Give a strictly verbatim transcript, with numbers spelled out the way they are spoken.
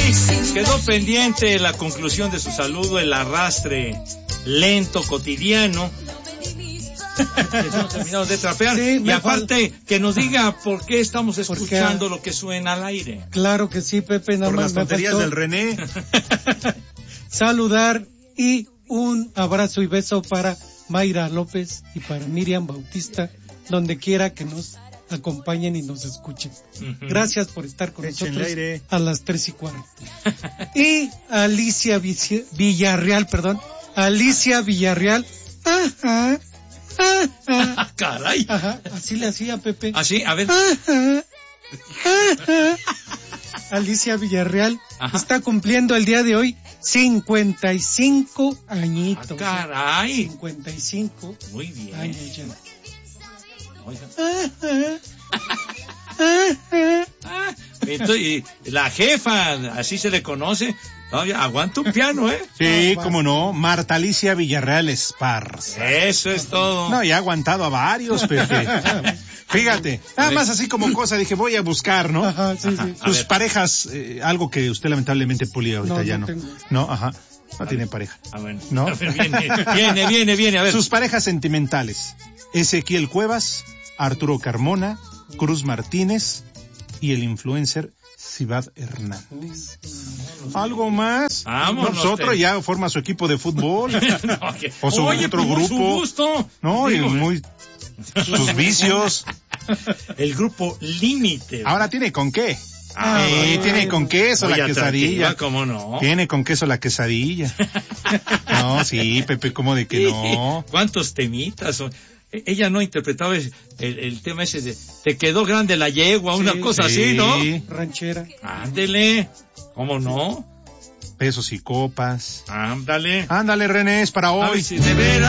Sí, quedó pendiente la conclusión de su saludo, el arrastre lento, cotidiano. Hemos terminado de trapear. Sí, y aparte, fal... que nos diga por qué estamos escuchando lo que suena al aire. Claro que sí, Pepe. Nada por más las tonterías faltó... del René. Saludar y un abrazo y beso para Mayra López y para Miriam Bautista, donde quiera que nos acompañen y nos escuchen. Uh-huh. Gracias por estar con Echen nosotros aire. A las tres y cuarto. Y Alicia Villarreal, perdón, Alicia Villarreal. Ajá. Ajá. Caray. Ajá. Así le hacía Pepe. Así, a ver. Ajá. Ajá. Alicia Villarreal Ajá. está cumpliendo el día de hoy cincuenta y cinco añitos. Ah, caray. cincuenta y cinco. Muy bien. Años ya. Y la jefa, así se le conoce, todavía aguanta un piano, ¿eh? Sí, cómo no, Marta Alicia Villarreal Esparza. Eso es todo. No, y ha aguantado a varios, Pepe. Fíjate, nada más así como cosa, dije, voy a buscar, ¿no? Ajá, sí, sí. Sus parejas, eh, algo que usted lamentablemente, Puli, ahorita no, ya no. No, no ajá. No a tiene ver. Pareja. Ah, bueno. ¿No? Viene, viene, viene, viene, a ver. Sus parejas sentimentales. Ezequiel Cuevas, Arturo Carmona, Cruz Martínez y el influencer Ciudad Hernández. ¿Algo más? Vámonos. Nosotros te... ya forma su equipo de fútbol. No, que... O su Oye, otro pues, grupo. Su gusto. No, Digo, y muy... sus vicios. El grupo Límite. Ahora tiene con qué. Ah, sí, bueno. Tiene con queso Muy la quesadilla. Atractiva, ¿cómo no? Tiene con queso la quesadilla. No, sí, Pepe, ¿cómo de que no? ¿Cuántos temitas? Ella no interpretaba el, el tema ese de te quedó grande la yegua, sí, una cosa sí. así, ¿no? Ranchera. Ándele, ¿cómo no? Pesos y copas. Ándale. Ándale, René, es para hoy. A ver si de veras.